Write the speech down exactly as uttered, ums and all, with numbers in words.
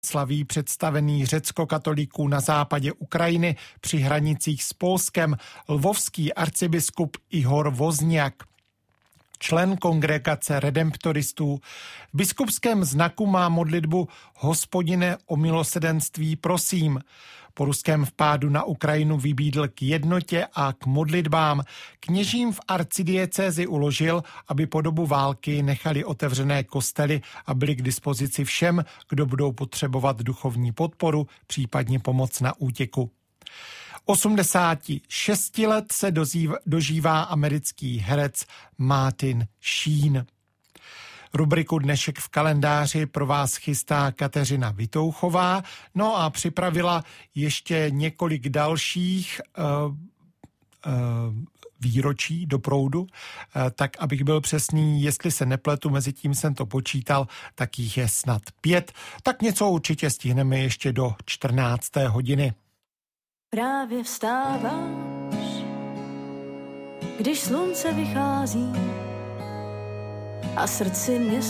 slaví představený řecko-katolíků na západě Ukrajiny při hranicích s Polskem lvovský arcibiskup Ihor Wozniak, člen kongregace redemptoristů. V biskupském znaku má modlitbu Hospodine o milosedenství prosím. Po ruském vpádu na Ukrajinu vybídl k jednotě a k modlitbám. Kněžím v arcidiecézi uložil, aby po dobu války nechali otevřené kostely a byli k dispozici všem, kdo budou potřebovat duchovní podporu, případně pomoc na útěku. osmdesáti šesti let se dožívá americký herec Martin Sheen. Rubriku Dnešek v kalendáři pro vás chystá Kateřina Vitouchová, no a připravila ještě několik dalších uh, uh, výročí do proudu, uh, tak abych byl přesný, jestli se nepletu, mezi tím jsem to počítal, tak jich je snad pět, tak něco určitě stihneme ještě do čtrnácté hodiny. Právě vstáváš, když slunce vychází a srdci mě